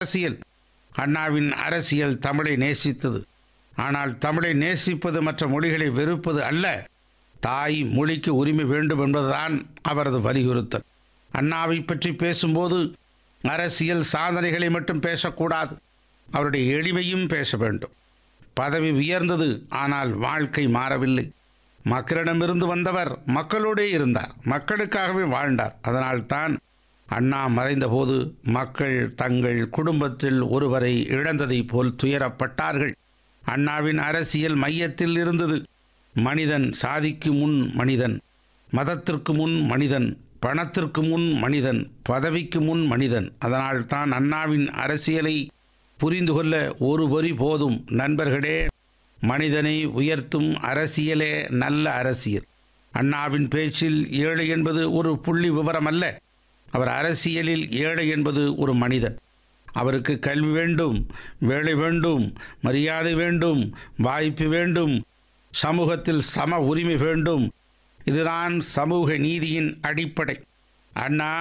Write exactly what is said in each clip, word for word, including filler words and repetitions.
அரசியல். அண்ணாவின் அரசியல் தமிழை நேசித்தது. ஆனால் தமிழை நேசிப்பது மற்ற மொழிகளை வெறுப்பது அல்ல, தாய் மொழிக்கு உரிமை வேண்டும் என்பதுதான் அவரது வலியுறுத்தல். அண்ணாவை பற்றி பேசும்போது அரசியல் சாதனைகளை மட்டும் பேசக்கூடாது, அவருடைய எளிமையும் பேச வேண்டும். பதவி உயர்ந்தது, ஆனால் வாழ்க்கை மாறவில்லை. மக்களிடமிருந்து வந்தவர் மக்களோடே இருந்தார், மக்களுக்காகவே வாழ்ந்தார். அதனால்தான் அண்ணா மறைந்தபோது மக்கள் தங்கள் குடும்பத்தில் ஒருவரை இழந்ததைப் போல் துயரப்பட்டார்கள். அண்ணாவின் அரசியல் மையத்தில் இருந்தது. மனிதன் சாதிக்கு முன் மனிதன், மதத்திற்கு முன் மனிதன், பணத்திற்கு முன் மனிதன், பதவிக்கு முன் மனிதன். அதனால்தான் அண்ணாவின் அரசியலை புரிந்து கொள்ள ஒரு வரி போதும். நண்பர்களே, மனிதனை உயர்த்தும் அரசியலே நல்ல அரசியல். அண்ணாவின் பேச்சில் ஏழை என்பது ஒரு புள்ளி விவரம் அல்ல, அவர் அரசியலில் ஏழை என்பது ஒரு மனிதன். அவருக்கு கல்வி வேண்டும், வேலை வேண்டும், மரியாதை வேண்டும், வாய்ப்பு வேண்டும், சமூகத்தில் சம உரிமை வேண்டும். இதுதான் சமூக நீதியின் அடிப்படை. அண்ணா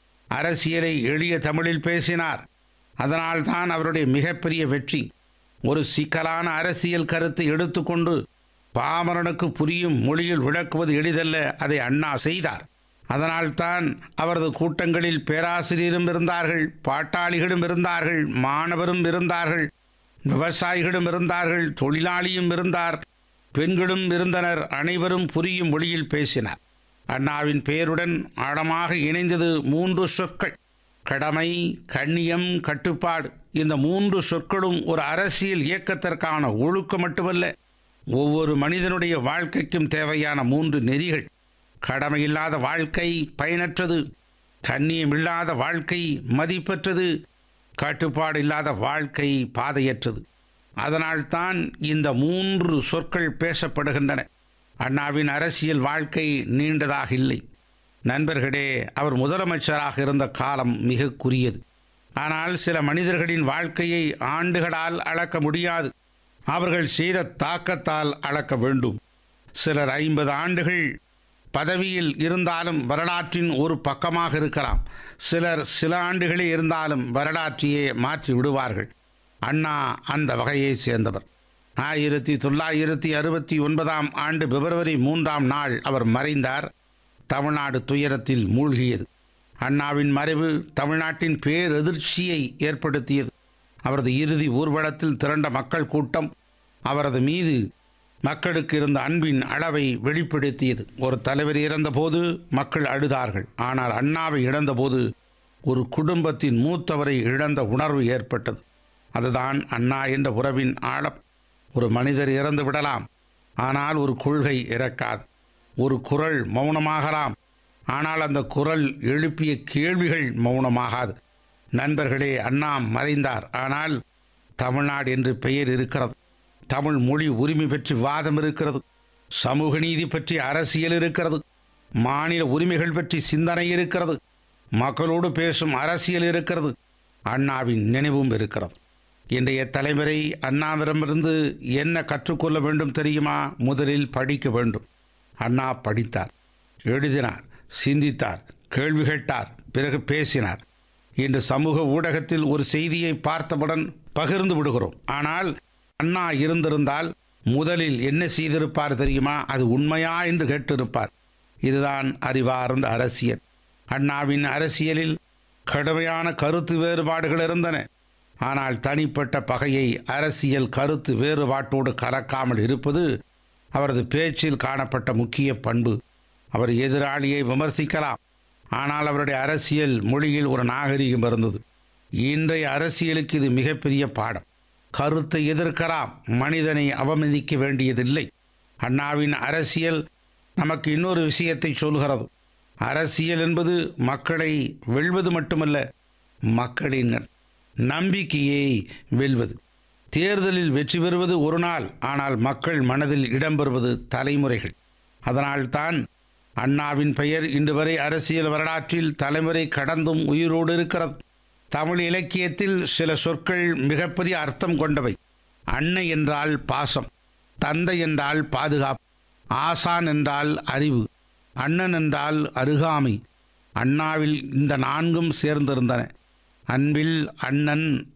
அரசியலை எளிய தமிழில் பேசினார். அதனால்தான் அவருடைய மிகப்பெரிய வெற்றி. ஒரு சிக்கலான அரசியல் கருத்தை எடுத்துக்கொண்டு பாமரனுக்கு புரியும் மொழியில் விளக்குவது எளிதல்ல, அதை அண்ணா செய்தார். அதனால்தான் அவரது கூட்டங்களில் பேராசிரியரும் இருந்தார்கள், பாட்டாளிகளும் இருந்தார்கள், மாணவரும் இருந்தார்கள், விவசாயிகளும் இருந்தார்கள், தொழிலாளியும் இருந்தார், பெண்களும் இருந்தனர். அனைவரும் புரியும் மொழியில் பேசினார். அண்ணாவின் பெயருடன் ஆழமாக இணைந்தது மூன்று சொற்கள்: கடமை, கண்ணியம், கட்டுப்பாடு. இந்த மூன்று சொற்களும் ஒரு அரசியல் இயக்கத்திற்கான ஒழுக்கம் மட்டுமல்ல, ஒவ்வொரு மனிதனுடைய வாழ்க்கைக்கும் தேவையான மூன்று நெறிகள். கடமையில்லாத வாழ்க்கை பயனற்றது, கண்ணியமில்லாத வாழ்க்கை மதிப்பற்றது, கட்டுப்பாடு இல்லாத வாழ்க்கை பாதையற்றது. அதனால்தான் இந்த மூன்று சொற்கள் பேசப்படுகின்றன. அண்ணாவின் அரசியல் வாழ்க்கை நீண்டதாக இல்லை. நண்பர்களே, அவர் முதலமைச்சராக இருந்த காலம் மிக குறியது. ஆனால் சில மனிதர்களின் வாழ்க்கையை ஆண்டுகளால் அளக்க முடியாது, அவர்கள் செய்த தாக்கத்தால் அளக்க வேண்டும். சிலர் ஐம்பது ஆண்டுகள் பதவியில் இருந்தாலும் வரலாற்றின் ஒரு பக்கமாக இருக்கலாம். சிலர் சில ஆண்டுகளே இருந்தாலும் வரலாற்றையே மாற்றி விடுவார்கள். அண்ணா அந்த வகையை சேர்ந்தவர். ஆயிரத்தி தொள்ளாயிரத்தி அறுபத்தி ஒன்பதாம் ஆண்டு பிப்ரவரி மூன்றாம் நாள் அவர் மறைந்தார். தமிழ்நாடு துயரத்தில் மூழ்கியது. அண்ணாவின் மறைவு தமிழ்நாட்டின் பேரெதிர்ச்சியை ஏற்படுத்தியது. அவரது இறுதி ஊர்வலத்தில் திரண்ட மக்கள் கூட்டம் அவரது மீது மக்களுக்கு இருந்த அன்பின் அளவை வெளிப்படுத்தியது. ஒரு தலைவர் இறந்தபோது மக்கள் அழுதார்கள். ஆனால் அண்ணாவை இழந்தபோது ஒரு குடும்பத்தின் மூத்தவரை இழந்த உணர்வு ஏற்பட்டது. அதுதான் அண்ணா என்ற உறவின் ஆழம். ஒரு மனிதர் இறந்து விடலாம், ஆனால் ஒரு கொள்கை இறக்காது. ஒரு குரல் மௌனமாகலாம், ஆனால் அந்த குரல் எழுப்பிய கேள்விகள் மௌனமாகாது. நண்பர்களே, அண்ணா மறைந்தார், ஆனால் தமிழ்நாடு என்று பெயர் இருக்கிறது. தமிழ் மொழி உரிமை பற்றி வாதம் இருக்கிறது, சமூக நீதி பற்றி அரசியல் இருக்கிறது, மாநில உரிமைகள் பற்றி சிந்தனை இருக்கிறது, மக்களோடு பேசும் அரசியல் இருக்கிறது, அண்ணாவின் நினைவும் இருக்கிறது. இன்றைய தலைமுறை அண்ணாவிடமிருந்து என்ன கற்றுக்கொள்ள வேண்டும் தெரியுமா? முதலில் படிக்க வேண்டும். அண்ணா படித்தார், எழுதினார், சிந்தித்தார், கேள்வி கேட்டார், பிறகு பேசினார். இன்று சமூக ஊடகத்தில் ஒரு செய்தியை பார்த்தவுடன் பகிர்ந்து விடுகிறோம். ஆனால் அண்ணா இருந்திருந்தால் முதலில் என்ன செய்திருப்பார் தெரியுமா? அது உண்மையா என்று கேட்டிருப்பார். இதுதான் அறிவார்ந்த அரசியல். அண்ணாவின் அரசியலில் கடுமையான கருத்து வேறுபாடுகள் இருந்தன. ஆனால் தனிப்பட்ட பகையை அரசியல் கருத்து வேறுபாட்டோடு கலக்காமல் இருப்பது அவரது பேச்சில் காணப்பட்ட முக்கிய பண்பு. அவர் எதிராளியை விமர்சிக்கலாம், ஆனால் அவருடைய அரசியல் மொழியில் ஒரு நாகரிகம் இருந்தது. இன்றைய அரசியலுக்கு இது மிகப்பெரிய பாடம். கருத்தை எதிர்க்கலாம், மனிதனை அவமதிக்க வேண்டியதில்லை. அண்ணாவின் அரசியல் நமக்கு இன்னொரு விஷயத்தை சொல்கிறது. அரசியல் என்பது மக்களை வெல்வது மட்டுமல்ல, மக்களின் நம்பிக்கையை வெல்வது. தேர்தலில் வெற்றி பெறுவது ஒரு நாள், ஆனால் மக்கள் மனதில் இடம்பெறுவது தலைமுறைகள். அதனால்தான் அண்ணாவின் பெயர் இன்று வரை அரசியல் வரலாற்றில் தலைமுறை கடந்தும் உயிரோடு இருக்கிறது. தமிழ் இலக்கியத்தில் சில சொற்கள் மிகப்பெரிய அர்த்தம் கொண்டவை. அன்னை என்றால் பாசம், தந்தை என்றால் பாதுகாப்பு, ஆசான் என்றால் அறிவு, அண்ணன் என்றால் அருகாமை. அண்ணாவில் இந்த நான்கும் சேர்ந்திருந்தன. அன்பில் அண்ணன்